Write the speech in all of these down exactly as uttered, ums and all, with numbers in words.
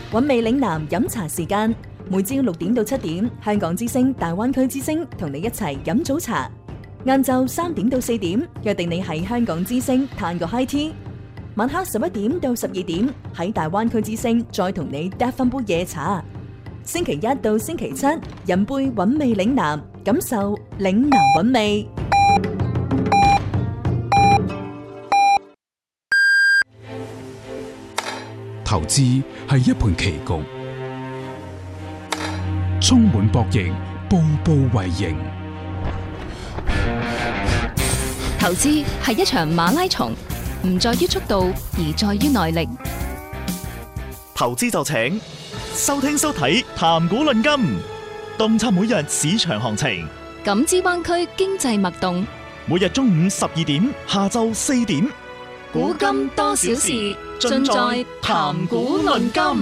韻味嶺南飲茶時間，每朝六點到七點，香港之聲、大灣區之聲同你一齊飲早茶。晏晝三點到四點，約定你喺香港之聲嘆個 high tea。晚黑十一點到十二點，喺大灣區之聲再同你嗒翻杯夜茶。星期一到星期七，飲杯韻味嶺南，感受嶺南韻味。 投資係一盤棋局，充滿博弈，步步為營。 投資係一場馬拉松，唔在於速度，而在於耐力。 投資就請收聽收睇談股論金，洞察每日市場行情， 感知灣區經濟脈動。 每日中午十二點，下晝四點， 古今多少事，盡在談股論金。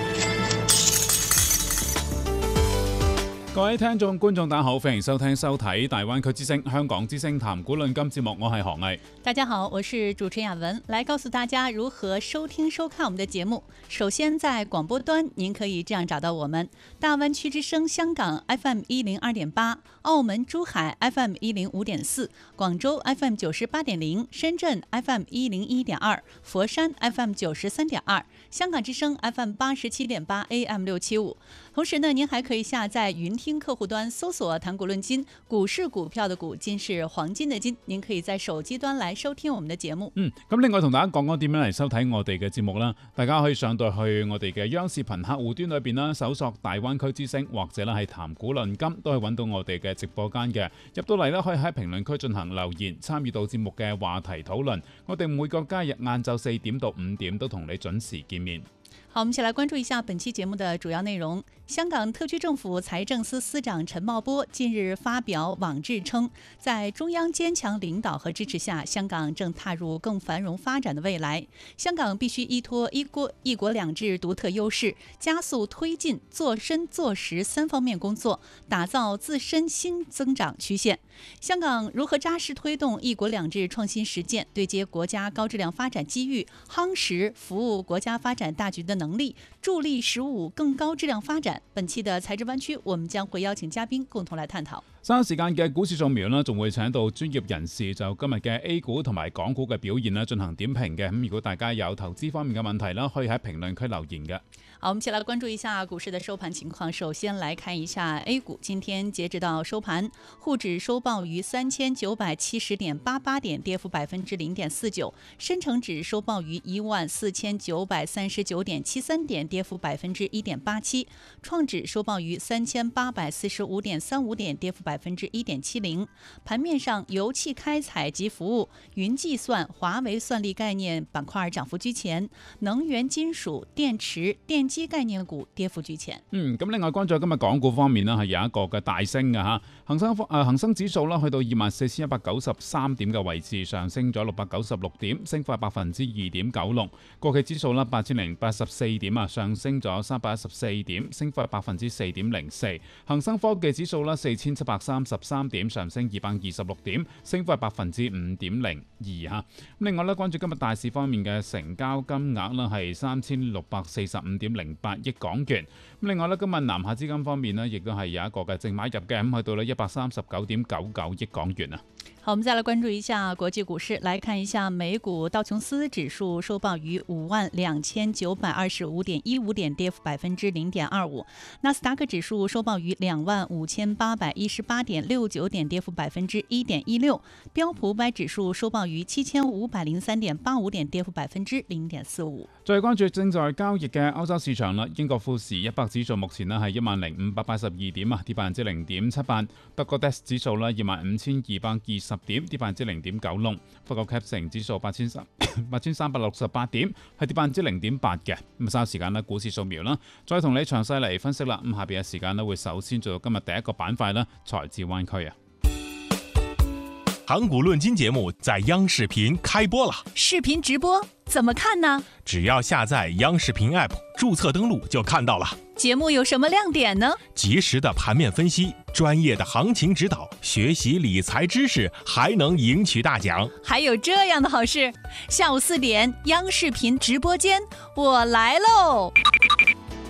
各位聽眾觀眾大家好，歡迎收聽收睇大灣區之聲香港之聲談股論金節目，我係何毅。 大家好，我是主持人雅文，來告訴大家如何收聽收看我們的節目。首先在廣播端您可以這樣找到我們：大灣區之聲香港 F M 一零二點八，澳門珠海 F M 一零五點四，廣州 F M 九十八點零，深圳 F M 一零一點二，佛山 F M 九十三點二，香港之聲 F M 八十七點八 A M 六七五。同時呢，您還可以下載雲聽客戶端搜索談股論金，股是股票的股，金是黃金的金，您可以在手機端來收聽我們的節目。 嗯，咁另外同大家講講點樣嚟收睇我哋嘅節目啦。大家可以上到去我哋嘅央視頻客戶端裏邊啦，搜索大灣區之聲或者咧係談股論金，都係揾到我哋嘅直播間嘅。入到嚟咧，可以喺評論區進行留言，參與到節目嘅話題討論。我哋每個假日晏晝四點到五點都同你準時見面。 好，我們一起來關注一下本期節目的主要內容。香港特區政府財政司司長陳茂波近日發表網誌稱，在中央堅強領導和支持下，香港正踏入更繁榮發展的未來。香港必須依託一國一國兩制獨特優勢，加速推進做深做實三方面工作，打造自身新增長曲線。香港如何扎實推動一國兩制創新實踐，對接國家高質量發展機遇，夯實服務國家發展大局的能力，助力十五更高質量發展。本期的財智灣區，我們將會邀請嘉賓共同來探討。 稍後時間嘅股市掃描呢，仲會請到專業人士就今日嘅 A 股同埋港股嘅表現呢進行點評嘅。咁如果大家有投資方面嘅問題呢，可以喺評論區留言嘅。 好，我們一起來關注一下股市的收盤情況。首先來看一下 A 股，今天截止到收盤，滬指收報於三千九百七十點八八點，跌幅百分之零點四九；深成指收報於一萬四千九百三十九點七三點，跌幅百分之一點八七；創指收報於三千八百四十五點三五點，跌幅百分之一點七零。盤面上，油氣開採及服務、雲計算、華為算力概念板塊漲幅居前，能源、金屬、電池、電機概念股跌幅居前。 嗯，咁另外關注今日港股方面呢，係有一個嘅大升嘅吓，恒生誒恒生指數啦，去到二萬四千一百九十三點嘅位置，上升咗六百九十六點，升幅百分之二點九六。國企指數啦，八千零八十四點啊，上升咗三百一十四點，升幅百分之四點零四。恒生科技指數啦，四千七百三十三點，上升二百二十六點，升幅百分之五點零二吓。咁另外咧，關注今日大市方面嘅成交金額啦，係三千六百四十五點零八億港元。咁另外咧，今日南下資金方面呢，亦都係有一個嘅淨買入嘅，咁去到呢一百三十九點九九億港元啊。 好，我們再來關注一下國際股市，來看一下美股道瓊斯指數收報於五萬兩千九百二十五點一五點，跌幅百分之零點二五；納斯達克指數收報於兩萬五千八百一十八點六九點，跌幅百分之一點一六；標普五百指數收報於七千五百零三點八五點，跌幅百分之零點四五。 再關注正在交易嘅歐洲市場啦，英國富時一百指數目前呢係一萬零五百八十二點啊，跌百分之零點七八；德國 D A X 指數呢二萬五千二百二十點，跌百分之零點九六；法國 C A C 指數八千三八千三百六十八點，係跌百分之零點八嘅。咁稍後時間呢，股市掃描啦，再同你詳細嚟分析啦。咁下邊嘅時間呢，會首先做到今日第一個板塊啦，財智灣區啊。 談股論金節目在央視頻開播了， 視頻直播怎麼看呢？ 只要下載央視頻 App， 註冊登錄就看到了。 節目有什麼亮點呢？ 及時的盤面分析，專業的行情指導，學習理財知識，還能贏取大獎。 還有這樣的好事，下午四點央視頻直播間，我來嘍！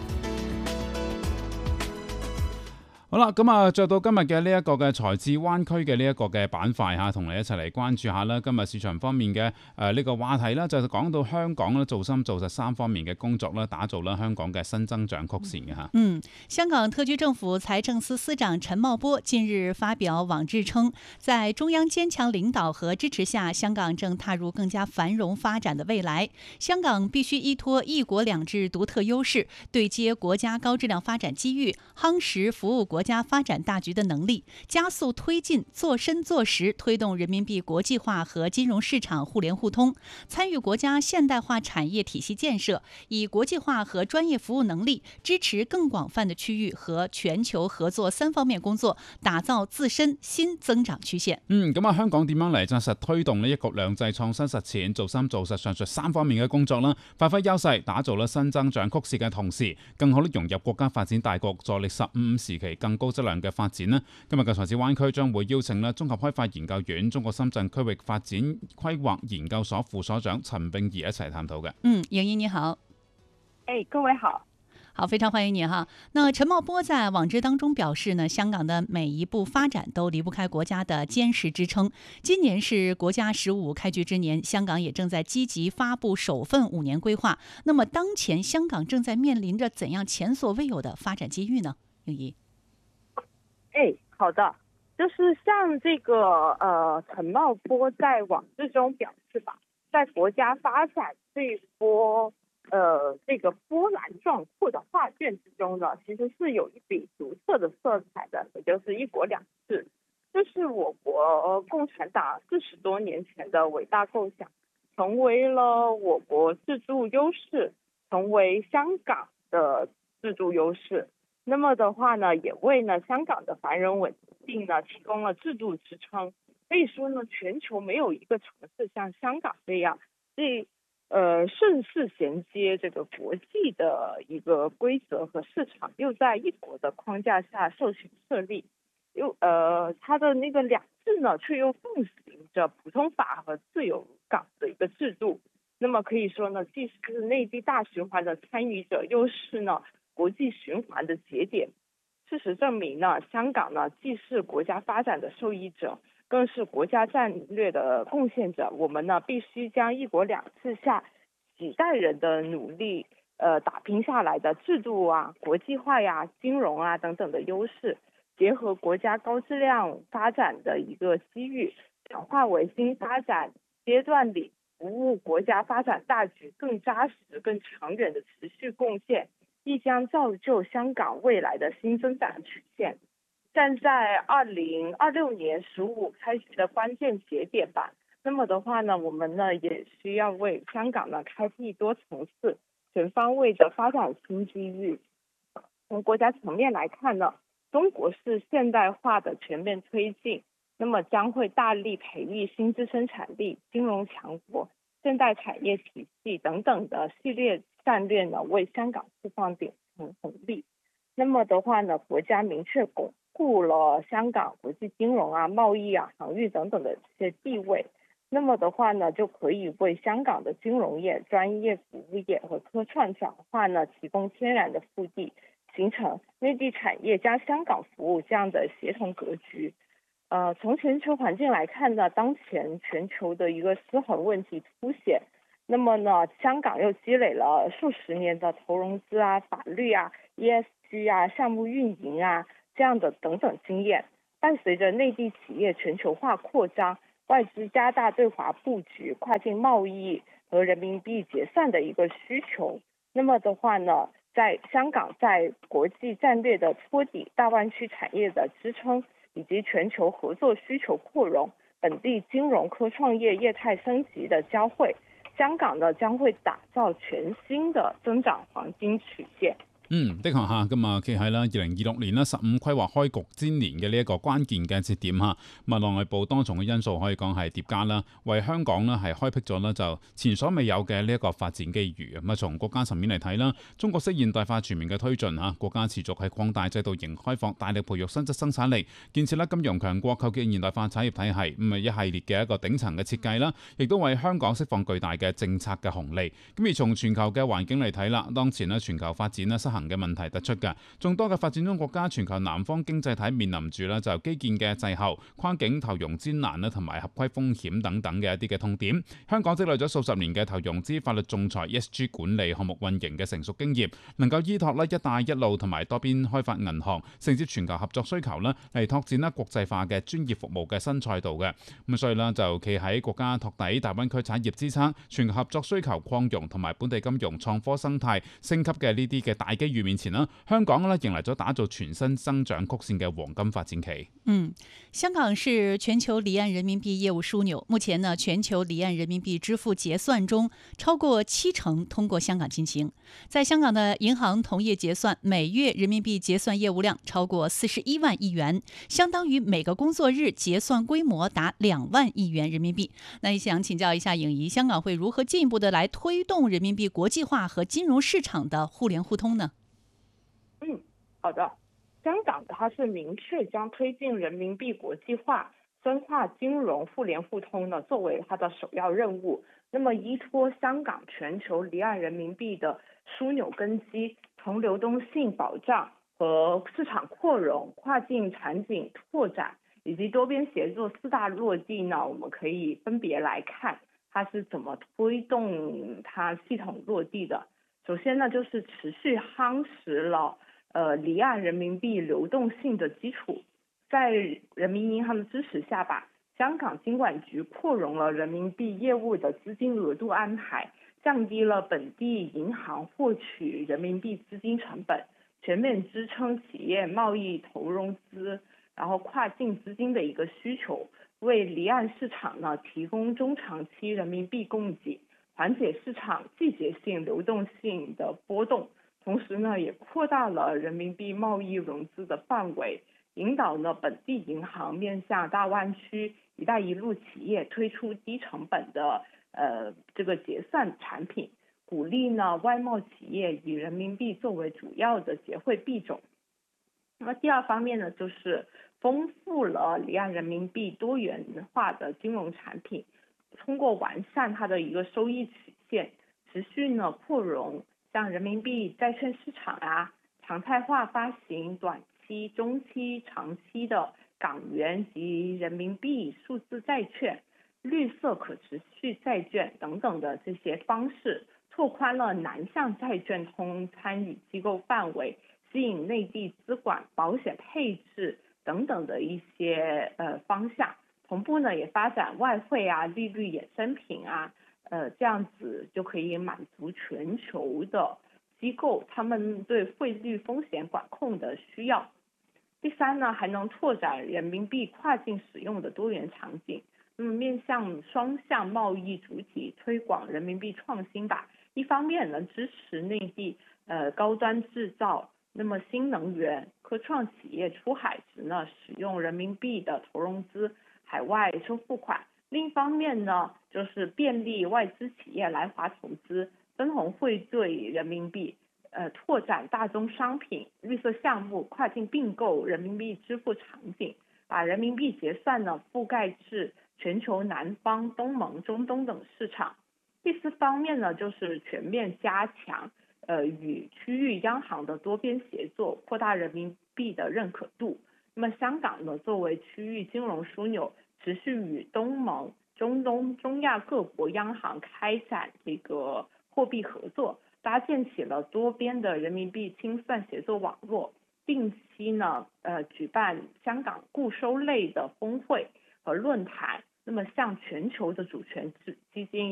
好啦，咁啊，着到今日嘅呢一個嘅財智灣區嘅呢一個嘅板塊嚇，同你一齊嚟關注下啦。今日市場方面嘅誒呢個話題啦，就係講到香港咧做深做實三方面嘅工作啦，打造啦香港嘅新增長曲線嘅嚇。 嗯，香港特區政府財政司司長陳茂波近日發表網誌稱，在中央堅強領導和支持下，香港正踏入更加繁榮發展的未來。香港必須依託一國兩制獨特優勢，對接國家高質量發展機遇，夯實服務國家發展大局的能力，加速推進做深做實，推動人民幣國際化和金融市場互聯互通，參與國家現代化產業體系建設，以國際化和專業服務能力支持更廣泛的區域和全球合作三方面工作，打造自身新增長曲線。 嗯，咁啊，香港點樣嚟紮實推動呢一國兩制創新實踐，做深做實上述三方面嘅工作啦，發揮優勢，打造啦新增長曲線嘅同時，更好融入國家發展大局，助力十五五時期更高質量嘅發展呢。今日嘅財智灣區將會邀請咧綜合開發研究院中國深圳區域發展規劃研究所副所長陳並儀一齊探討嘅。 嗯，盈盈你好。 誒，各位好。 好，非常歡迎你哈。那陳茂波在網誌當中表示呢，香港的每一步發展都離不開國家的堅實支撐。今年是國家十五開局之年，香港也正在積極發布首份五年規劃。那麼當前香港正在面臨着怎樣前所未有的發展機遇呢？盈儀。 誒，好的，就是像這個呃陳茂波在網誌中表示吧，在國家發展這一波呃，這個波瀾壯闊的畫卷之中呢，其實是有一筆獨特的色彩的，也就是一國兩制，這是我國共產黨四十多年前的偉大構想，成為了我國自助優勢，成為香港的自助優勢。那麼的話呢，也為呢香港的繁榮穩定呢提供了制度支撐。可以說呢，全球沒有一個城市像香港這樣，這呃，順勢銜接這個國際的一個規則和市場，又在一國的框架下受行設立，又呃，它的那個兩制呢，卻又奉行着普通法和自由港的一個制度。那麼可以說呢，既是內地大循環的參與者，又是呢國際循環的節點。事實證明呢，香港呢既是國家發展的受益者，更是國家戰略的貢獻者。我們呢必須將一國兩制下幾代人的努力，呃打拼下來的制度啊、國際化呀、金融啊等等的優勢，結合國家高質量發展的一個機遇，轉化為新發展階段裏服務國家發展大局更扎實、更長遠的持續貢獻，亦將造就香港未來的新增長曲線。站在二零二六年十五開局的關鍵節點吧，那麼的話呢，我們呢也需要為香港呢開闢多層次、全方位的發展新機遇。從國家層面來看呢，中國式現代化的全面推進，那麼將會大力培育新質生產力、金融強國、現代產業體系等等的系列戰略呢，為香港釋放頂層紅利。那麼的話呢，國家明確鞏固了香港國際金融啊、貿易啊、航運等等的這些地位。那麼的話呢，就可以為香港的金融業、專業服務業和科創轉化呢提供天然的腹地，形成內地產業加香港服務這樣的協同格局。呃，從全球環境來看呢，當前全球的一個失衡問題凸顯。那麼呢，香港又積累了數十年的投融資啊、法律啊、E S G 啊、項目運營啊這樣的等等經驗。伴隨着內地企業全球化擴張，外資加大對華佈局、跨境貿易和人民幣結算的一個需求。那麼的話呢，在香港在國際戰略的托底、大灣區產業的支撐以及全球合作需求擴容、本地金融科創業業態升級的交匯，香港呢將會打造全新的增長黃金曲線。 嗯，的確嚇，咁啊，企喺啦二零二六年啦十五規劃開局之年嘅呢一個關鍵嘅節點嚇，咁啊內部多重嘅因素可以講係疊加啦，為香港呢係開闢咗呢就前所未有嘅呢一個發展機遇。咁啊從國家層面嚟睇啦，中國式現代化全面嘅推進嚇，國家持續係擴大制度型開放，大力培育新質生產力，建設啦金融強國，構建現代化產業體系，咁啊一系列嘅一個頂層嘅設計啦，亦都為香港釋放巨大嘅政策嘅紅利。咁而從全球嘅環境嚟睇啦，當前呢全球發展呢失衡嘅問題突出嘅。眾多嘅發展中國家，全球南方經濟體面臨住咧就基建嘅滯後、跨境投融資難啦，同埋合規風險等等嘅一啲嘅痛點。香港積累咗數十年嘅投融資、法律仲裁、E S G 管理、項目運營嘅成熟經驗，能夠依託咧一帶一路同埋多邊開發銀行承接全球合作需求啦，嚟拓展啦國際化嘅專業服務嘅新賽道嘅。咁所以咧就企喺國家托底、大灣區產業支撐、全球合作需求擴容同埋本地金融創科生態升級嘅呢啲嘅大機遇面前啦，香港咧迎嚟咗打造全新增長曲線嘅黃金發展期。 嗯，香港是全球離岸人民幣業務樞紐，目前呢全球離岸人民幣支付結算中超過七成通過香港進行。在香港的銀行同業結算，每月人民幣結算業務量超過四十一萬億元，相當於每個工作日結算規模達兩萬億元人民幣。那也想請教一下穎儀，香港會如何進一步的來推動人民幣國際化和金融市場的互聯互通呢？ 嗯，好的。香港它是明確將推進人民幣國際化、深化金融互聯互通呢作為它的首要任務。那麼依託香港全球離岸人民幣的樞紐根基，從流動性保障和市場擴容、跨境產品拓展以及多邊協作四大落地呢，我們可以分別來看它是怎麼推動它系統落地的。首先呢，就是持續夯實了呃，離岸人民幣流動性的基礎，在人民銀行的支持下吧，香港金管局擴容了人民幣業務的資金額度安排，降低了本地銀行獲取人民幣資金成本，全面支撐企業貿易投融資，然後跨境資金的一個需求，為離岸市場呢提供中長期人民幣供給，緩解市場季節性流動性的波動。同時呢，也擴大了人民幣貿易融資的範圍，引導呢本地銀行面向大灣區、一帶一路企業推出低成本的呃這個結算產品，鼓勵呢外貿企業以人民幣作為主要的結匯幣種。那麼第二方面呢，就是豐富了離岸人民幣多元化的金融產品，通過完善它的一個收益曲線，持續呢擴容。像人民幣債券市場啊，常態化發行短期、中期、長期的港元及人民幣數字債券、綠色可持續債券等等的這些方式，拓寬了南向債券通參與機構範圍，吸引內地資管、保險配置等等的一些呃方向。同步呢，也發展外匯啊、利率衍生品啊。呃，這樣子就可以滿足全球的機構他們對匯率風險管控的需要。第三呢，還能拓展人民幣跨境使用的多元場景。那麼面向雙向貿易主體推廣人民幣創新吧。一方面呢，支持內地呃高端製造，那麼新能源、科創企業出海時呢，使用人民幣的投融資、海外收付款。另一方面呢，就是便利外資企業來華投資，分紅匯兌人民幣，呃，拓展大宗商品、綠色項目、跨境併購人民幣支付場景，把人民幣結算呢覆蓋至全球南方、東盟、中東等市場。第四方面呢，就是全面加強呃與區域央行的多邊協作，擴大人民幣的認可度。那麼香港呢，作為區域金融樞紐，持續與東盟、中東、中亞各國央行開展這個貨幣合作，搭建起了多邊的人民幣清算協作網絡。定期呢，呃，舉辦香港固收類的峰會和論壇，那麼向全球的主權基金